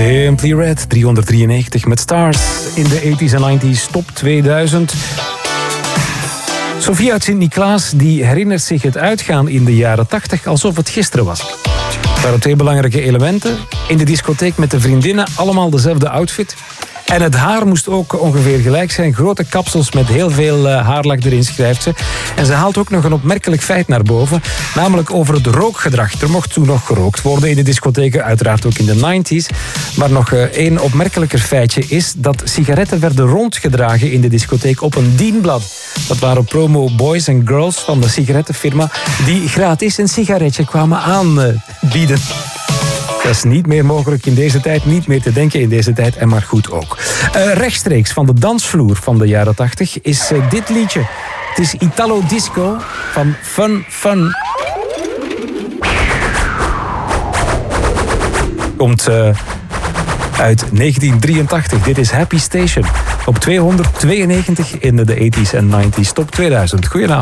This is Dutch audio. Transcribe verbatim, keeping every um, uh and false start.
Simply Red, driehonderddrieënnegentig met Stars in de tachtiger en negentiger top tweeduizend. Sofia uit Sint-Niklaas die herinnert zich het uitgaan in de jaren tachtig alsof het gisteren was. Er waren twee belangrijke elementen. In de discotheek met de vriendinnen allemaal dezelfde outfit. En het haar moest ook ongeveer gelijk zijn. Grote kapsels met heel veel haarlak erin, schrijft ze. En ze haalt ook nog een opmerkelijk feit naar boven. Namelijk over het rookgedrag. Er mocht toen nog gerookt worden in de discotheken. Uiteraard ook in de negentig's. Maar nog één opmerkelijker feitje is dat sigaretten werden rondgedragen in de discotheek op een dienblad. Dat waren promo boys en girls van de sigarettenfirma die gratis een sigaretje kwamen aanbieden. Dat is niet meer mogelijk in deze tijd, niet meer te denken in deze tijd en maar goed ook. Uh, rechtstreeks van de dansvloer van de jaren tachtig is uh, dit liedje. Het is Italo Disco van Fun Fun. Komt uh, uit negentien drieëntachtig. Dit is Happy Station. Op tweehonderdtweeënnegentig in de tachtiger en negentiger top tweeduizend. Goedenavond.